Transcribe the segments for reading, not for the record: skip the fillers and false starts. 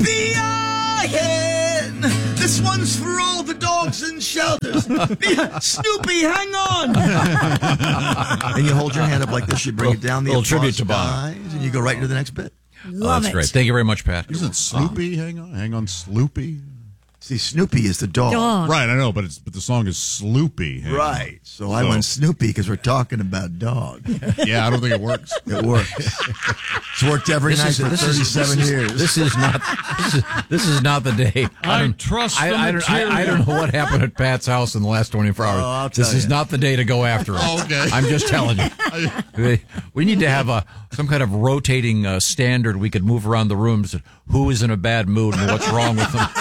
Yippee-yi-hin! This one's for all the dogs in shelters. Snoopy, hang on! And you hold your hand up like this. You bring it down. The little tribute to Bob. And you go right into the next bit. That's great. Thank you very much, Pat. Isn't Snoopy? Hang on, Sloopy. See, Snoopy is the dog. Right, I know, but the song is Sloopy. Right. So I went Snoopy because we're talking about dog. Yeah, I don't think it works. It works. It's worked every night for 37 years. This is not the day. I trust the material. I don't know what happened at Pat's house in the last 24 hours. I'll tell This is you. not the day to go after it. Okay. I'm just telling you. We need to have some kind of rotating standard. We could move around the rooms. Who is in a bad mood and what's wrong with them?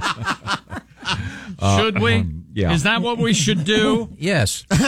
Should we? Yeah. Is that what we should do? Yes. By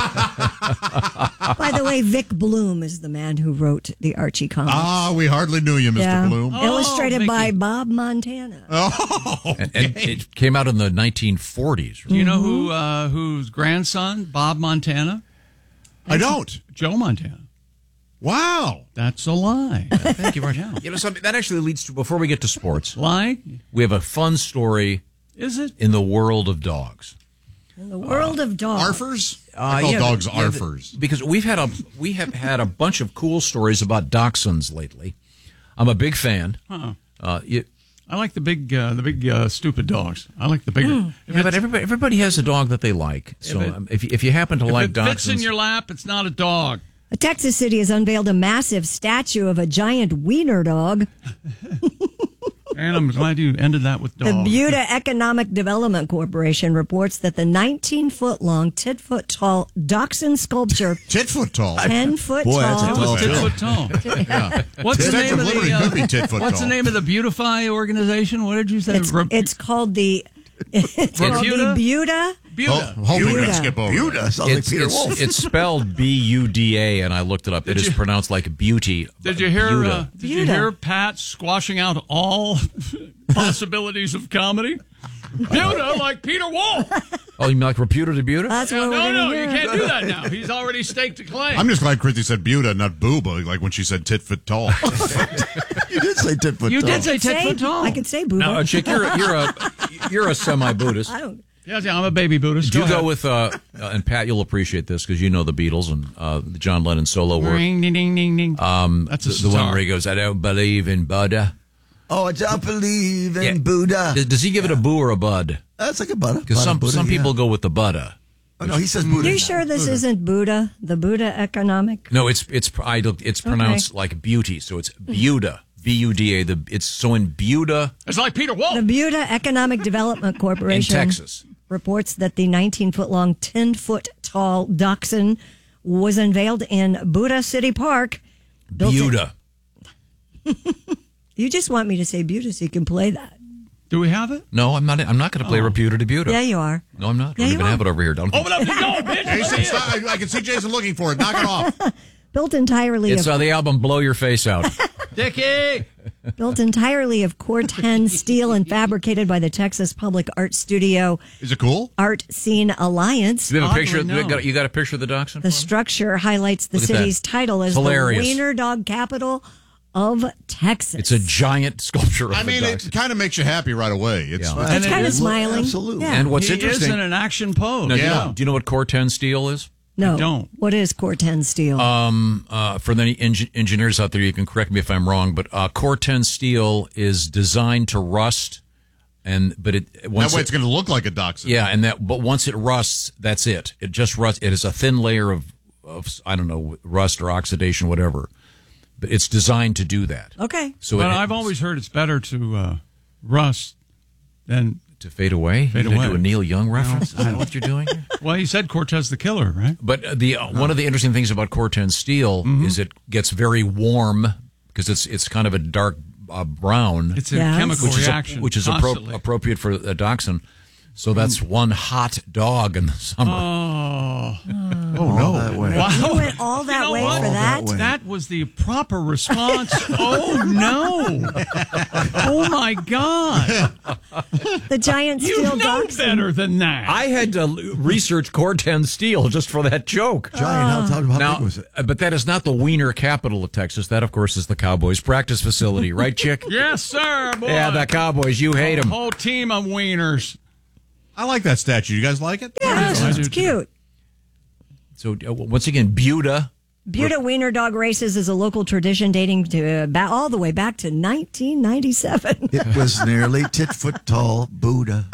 the way, Vic Bloom is the man who wrote the Archie comics. Ah, we hardly knew you, Mr. Bloom. Illustrated by Vicky. Bob Montana. And it came out in the 1940s. Do you know whose grandson, Bob Montana? I don't. Joe Montana. Wow. That's a lie. Thank you very much. You know, something that actually leads to, before we get to sports, Lie? we have a fun story Is it? in the world of dogs. In the world of dogs. Arfers? I call dogs arfers. Because we have had a bunch of cool stories about dachshunds lately. I'm a big fan. I like the big stupid dogs. I like the bigger. But everybody has a dog that they like. So if you happen to like If it fits in dachshunds, your lap, it's not a dog. A Texas city has unveiled a massive statue of a giant wiener dog. And I'm glad you ended that with dog. The Buda Economic Development Corporation reports that the 19-foot-long, 10-foot-tall dachshund sculpture, 10-foot tall. 10-foot Boy, that's a tall, tall 10 foot tall. Yeah. What's the Statue name of of Liberty could be 10 foot What's tall. the name of the Beautify organization? What did you say? it's called the Buda. Buda. Home we can skip over. Buda sounds like Peter Wolf. it's spelled Buda, and I looked it up. It is pronounced like beauty. Did you hear? Buda. Did you hear Pat squashing out all possibilities of comedy? Buda, like Peter Wolf. Oh, you mean like reputed to Buda? That's what we're No, gonna you hear. can't do that now. He's already staked a claim. I'm just glad Christy said Buda, not Booba, like when she said 10 foot tall. You did say 10 foot You tall. did say 10 foot tall. I could say Buda. Now, Chick, you're a semi-Buddhist. I don't. Yeah, I'm a baby Buddhist. Do you ahead. go with and Pat? You'll appreciate this because you know the Beatles and the John Lennon solo work. Ring, ding, ding, ding, ding. That's The one where he goes, "I don't believe in Buddha." Oh, I don't believe in Yeah. Buddha. Does he give it a boo or a bud? That's like a Buddha. Because some people go with the Buddha. Oh, no, he says Buddha. You sure this isn't Buddha? The Buddha Economic? No, it's pronounced like beauty, so it's Buda, Buda. It's so in Buda It's like Peter Wolf. The Buda Economic Development in Corporation Texas. reports that the 19-foot-long, 10-foot-tall dachshund was unveiled in Buda City Park. Built in- Buda. You just want me to say Buda so you can play that. Do we have it? No, I'm not. I'm not going to play reputed to Buda. Yeah, you are. No, I'm not. Yeah, We you don't even are. have it over here. Don't think Open up the door, bitch. Jason, stop. I can see Jason looking for it. Knock it off. Built entirely it's of the album "Blow Your Face Out." Dickie. Corten steel and fabricated by the Texas Public Art Studio Is it cool? Art Scene Alliance. Do you have a Oddly, picture? no. You got a picture of the dachshund? The structure highlights the Look at that. city's title as Hilarious. the Wiener Dog Capital of Texas. It's a giant sculpture of I mean, the it dachshund. kind of makes you happy right away. It's Yeah. It's kind of smiling. Absolutely. Yeah. And what's He interesting? is in an action pose. Now, Yeah. do you know what Corten steel is? No. don't. What is Corten steel? For the engineers out there, you can correct me if I'm wrong, but Corten steel is designed to rust, but that way it's going to look like a dachshund. but once it rusts, that's it. It just rusts. It is a thin layer of I don't know, rust or oxidation, whatever. But it's designed to do that. Okay. So But I've always heard it's better to rust than. to fade away. Fade You gonna away. do a Neil Young reference? Is that what you're doing here? Well, you said Cortez the Killer, right? But one of the interesting things about Corten steel is it gets very warm because it's kind of a dark brown, It's a Yes. chemical Which reaction. which is constantly. appropriate for a dachshund. So that's one hot dog in the summer. Oh, no. That way. wow. You went all that way what? for that? That was the proper response. Oh, no. Oh, my God. The giant You steel know dachshund. better than that. I had to research Corten steel just for that joke. Giant. How Now, big was it? but that is not the wiener capital of Texas. That, of course, is the Cowboys practice facility, right, Chick? Yes, sir, boy. Yeah, the Cowboys. You hate A them. whole team of wieners. I like that statue. You guys like it? Yeah, I do it's too. cute. So once again, Buda. Buda Wiener Dog Races is a local tradition dating to all the way back to 1997. It was nearly tit-foot tall Buddha.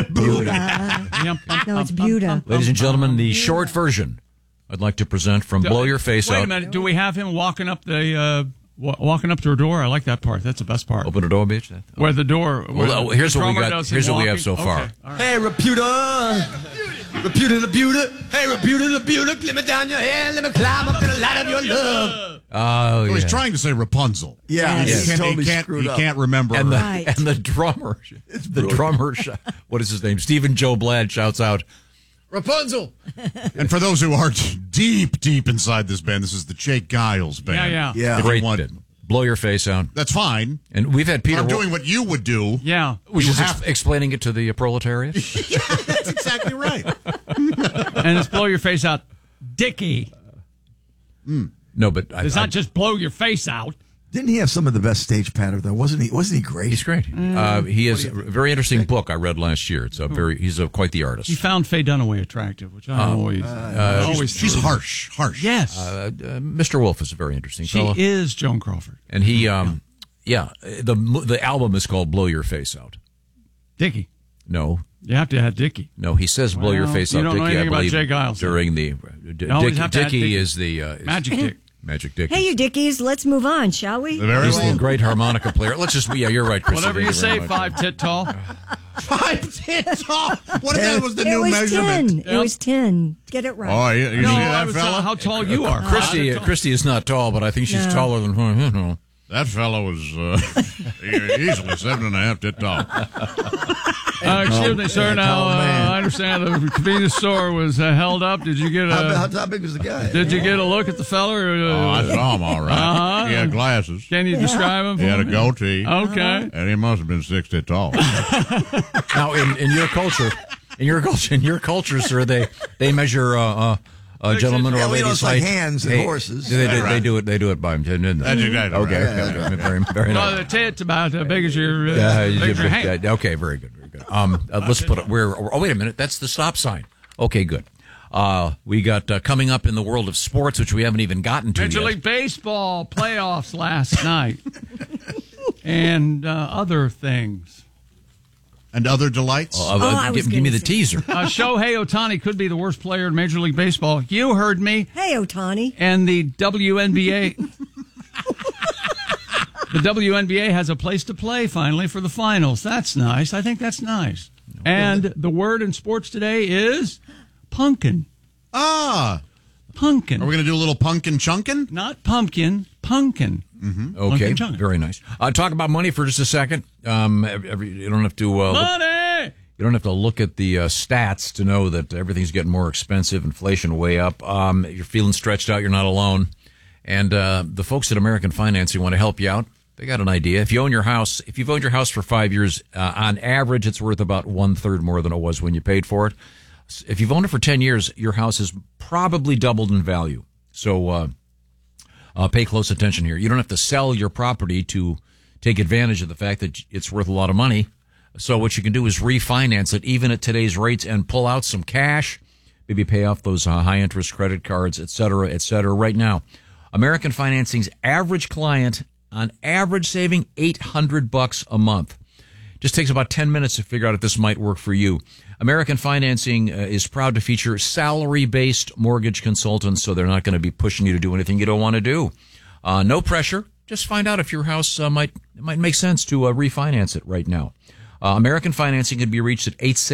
No, it's Buda. Ladies and gentlemen, the short version I'd like to present from Blow Your Face Wait Out. a minute. Do we have him walking up the walking up to a door? I like that part. That's the best part. Open the door, bitch. Where the door. Well, here's what we drummer got. does him Here's what we have walking. so far. Okay, all right. Hey, Reputa. Reputa the Buda. Hey, Reputa the Buda. Let me down your hair. Let me climb up to the light of your love. Oh, So yeah. he's trying to say Rapunzel. Yeah, Yes. he He totally can't, screwed he up. can't remember. And the Right. and the drummer, what is his name? Stephen Joe Blad shouts out, Rapunzel. And for those who aren't deep inside this band, this is the Jake Giles band. Yeah. Yeah. If you Great. want- Blow Your Face Out. That's fine. And we've had Peter. I'm doing what you would do. Yeah. Which You is have- explaining it to the proletariat. That's exactly right. And it's blow your face out, Dickie. No, but It's not just blow your face out. Didn't he have some of the best stage patter though? Wasn't he? Wasn't he great? he's great. He has a very interesting book I read last year. It's he's quite the artist. He found Faye Dunaway attractive, which I always She's harsh. Yes, Mr. Wolf is a very interesting she fellow, is Joan Crawford. and he, the album is called "Blow Your Face Out." Dickie. No, You have to have Dickie. no, he says "Blow Your Well, Face you Out." don't know Dickie, I anything about believe, Jay Giles. during the You always have to add Dickie Dickie. is the Magic Dick. Magic Dick. Hey, you Dickies, let's move on, shall we? Very He's the well. great harmonica player. Let's just, you're right, Chris. Whatever you say, 5 tit tall. 5 tits off. What if that was the It new was measurement? 10. It was 10. Get it right. Oh, you No, see I that was fella? how tall you are. Christy is not tall, but I think she's No. taller than. That fellow was easily 7.5 tit tall. Excuse me, sir. Now, man. I understand the convenience store was held up. Did you get How big was the guy? Did you get a look at the fella? Oh, I saw him all right. Uh-huh. He had glasses. Can you describe him? He For had a me? goatee. Okay. And he must have been 6 tit tall. Now, in your culture, sir, they measure a gentleman or a Yeah, well, you know, lady's it's like height. hands and horses. They do it by him, didn't they? That's exactly Okay, right. okay, very Well, nice. the tit's about as big as your, Yeah, big as your hand. okay, very good. Let's put it where. Oh, wait a minute. That's the stop sign. Okay, good. We got coming up in the world of sports, which we haven't even gotten to Major yet. League Baseball playoffs last night, and other things. And other delights? I was give me gonna the say. teaser. Shohei Ohtani could be the worst player in Major League Baseball. You heard me. Hey, Otani. And the WNBA. The WNBA has a place to play finally for the finals. That's nice. I think that's nice. And the word in sports today is pumpkin. Ah. Pumpkin. Are we going to do a little punkin' chunkin'? Not pumpkin, pumpkin. Okay, Chunkin. very nice. Talk about money for just a second. You don't have to. Money! You don't have to look at the stats to know that everything's getting more expensive, inflation way up. You're feeling stretched out. You're not alone. And the folks at American Financing want to help you out. They got an idea. If you've owned your house for 5 years, on average, it's worth about 1/3 more than it was when you paid for it. If you've owned it for 10 years, your house has probably doubled in value. So pay close attention here. You don't have to sell your property to take advantage of the fact that it's worth a lot of money. So what you can do is refinance it even at today's rates and pull out some cash, maybe pay off those high-interest credit cards, et cetera, right now. American Financing's average client, on average, saving $800 a month. Just takes about 10 minutes to figure out if this might work for you. American Financing is proud to feature salary-based mortgage consultants, so they're not going to be pushing you to do anything you don't want to do. No pressure. Just find out if your house might make sense to refinance it right now. American Financing can be reached at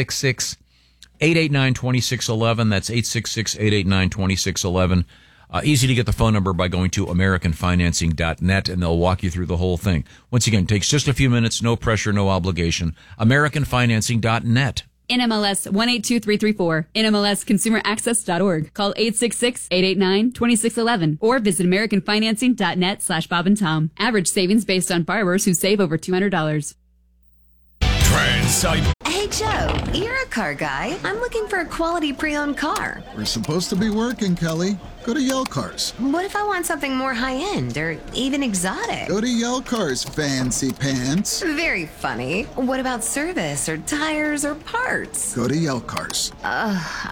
866-889-2611. That's 866-889-2611. Easy to get the phone number by going to AmericanFinancing.net, and they'll walk you through the whole thing. Once again, it takes just a few minutes, no pressure, no obligation. AmericanFinancing.net. NMLS 182334. NMLSconsumeraccess.org. Call 866-889-2611 or visit AmericanFinancing.net/Bob and Tom. Average savings based on borrowers who save over $200. Hey, Joe, you're a car guy. I'm looking for a quality pre-owned car. We're supposed to be working, Kelly. Go to Yell Cars. What if I want something more high-end or even exotic? Go to Yell Cars, fancy pants. Very funny. What about service or tires or parts? Go to Yell Cars. I